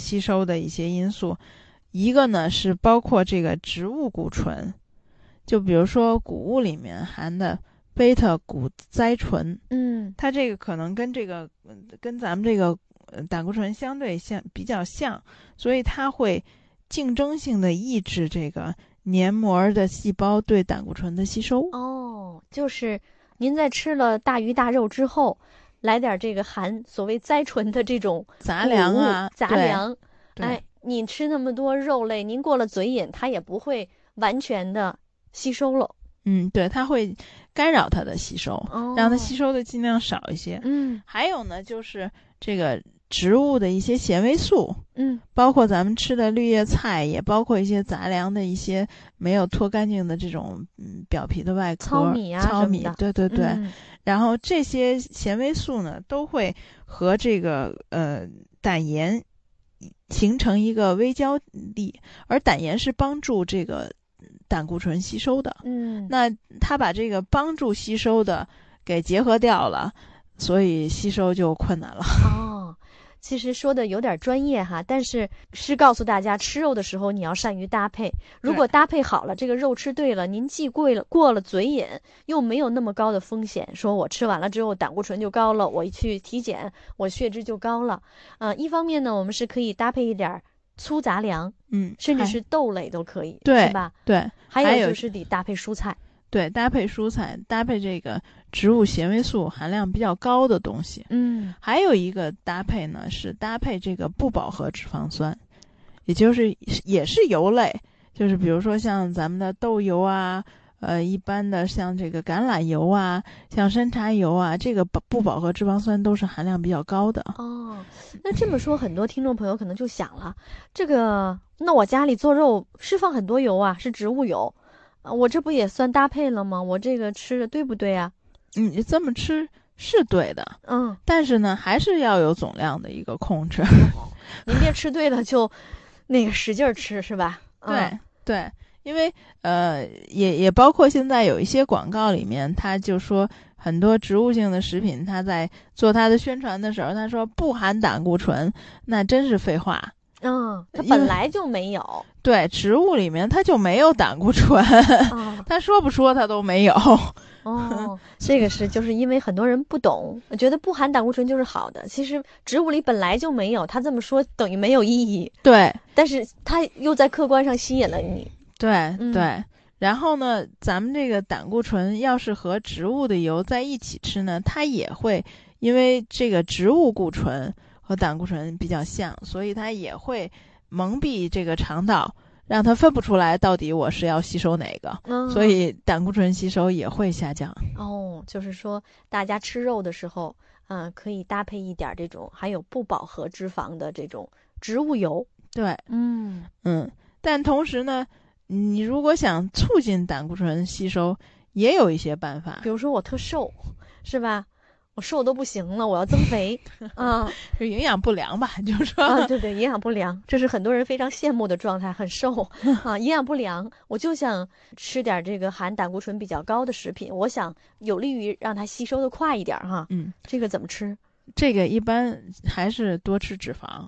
吸收的一些因素，一个呢是包括这个植物固醇，就比如说谷物里面含的贝塔谷甾醇，它这个可能跟咱们这个胆固醇相对比较像，所以它会竞争性的抑制这个黏膜的细胞对胆固醇的吸收。 就是您在吃了大鱼大肉之后，来点这个含所谓甾醇的这种杂粮啊， 杂粮， 哎， 你吃那么多肉类，您过了嘴瘾，它也不会完全的吸收了。 对，它会干扰它的吸收，让它吸收的尽量少一些。还有呢，就是这个植物的一些纤维素，包括咱们吃的绿叶菜，也包括一些杂粮的一些没有脱干净的这种表皮的外壳，糙米对对对。然后这些纤维素呢，都会和这个胆盐形成一个微交力，而胆盐是帮助这个胆固醇吸收的。那它把这个帮助吸收的给结合掉了，所以吸收就困难了。 其实说的有点专业哈，但是告诉大家，吃肉的时候你要善于搭配。如果搭配好了，这个肉吃对了，您既过了嘴瘾，又没有那么高的风险。说我吃完了之后胆固醇就高了，我一去体检，我血脂就高了。一方面呢，我们是可以搭配一点粗杂粮，甚至是豆类都可以， 对， 是吧？ 对， 还有就是得搭配蔬菜。 对，搭配蔬菜，搭配这个植物纤维素含量比较高的东西。还有一个搭配呢，是搭配这个不饱和脂肪酸，也是油类，就是比如说像咱们的豆油啊，一般的像这个橄榄油啊，像山茶油啊，这个不饱和脂肪酸都是含量比较高的。 那这么说，很多听众朋友可能就想了，那我家里做肉是放很多油啊，是植物油。我这不也算搭配了吗？我这个吃的对不对啊？ 你这么吃是对的，但是呢，还是要有总量的一个控制。 您别吃对了就使劲吃，是吧？ 对，因为也包括现在有一些广告里面，他就说很多植物性的食品，他在做他的宣传的时候，他说不含胆固醇，那真是废话。 它本来就没有。 对，植物里面它就没有胆固醇，他说不说它都没有。 这个就是因为很多人不懂，觉得不含胆固醇就是好的。其实植物里本来就没有，他这么说等于没有意义。 对， 但是他又在客观上吸引了你。 对，然后呢，咱们这个胆固醇要是和植物的油在一起吃呢，它也会因为这个植物固醇和胆固醇比较像，所以它也会蒙蔽这个肠道，让它分不出来到底我是要吸收哪个，所以胆固醇吸收也会下降。 就是说大家吃肉的时候，可以搭配一点这种还有不饱和脂肪的这种植物油。 对，但同时呢，你如果想促进胆固醇吸收，也有一些办法。 比如说我特瘦，是吧？我瘦都不行了，我要增肥就营养不良吧，就是说对，营养不良，这是很多人非常羡慕的状态，很瘦营养不良，我就想吃点这个含胆固醇比较高的食品，我想有利于让它吸收的快一点哈。这个怎么吃？ 这个一般还是多吃脂肪。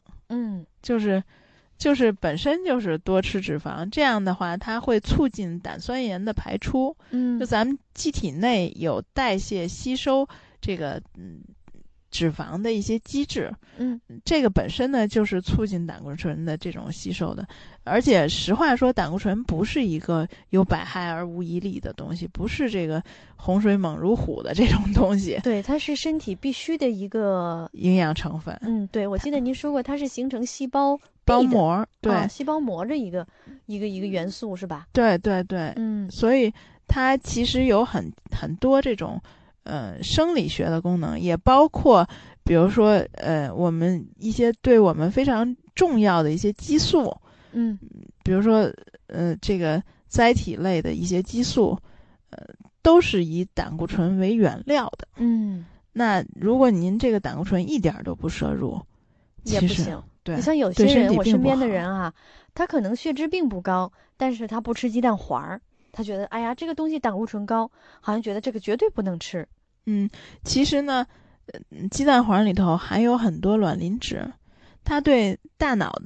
就是本身就是多吃脂肪，这样的话它会促进胆酸盐的排出。就咱们机体内有代谢吸收这个脂肪的一些机制，这个本身呢就是促进胆固醇的这种吸收的。而且实话说，胆固醇不是一个有百害而无一利的东西，不是这个洪水猛如虎的这种东西。 对，它是身体必须的一个营养成分。 对，我记得您说过，它是形成细胞膜，对， 细胞膜的一个元素，是吧？ 对，所以它其实有很多这种生理学的功能，也包括比如说我们一些对我们非常重要的一些激素，比如说这个甾体类的一些激素，都是以胆固醇为原料的。那如果您这个胆固醇一点都不摄入， 也不行。 对， 你像有些人，我身边的人啊，他可能血脂并不高，但是他不吃鸡蛋黄，他觉得哎呀这个东西胆固醇高，好像觉得这个绝对不能吃。 其实呢，鸡蛋黄里头含有很多卵磷脂，它对大脑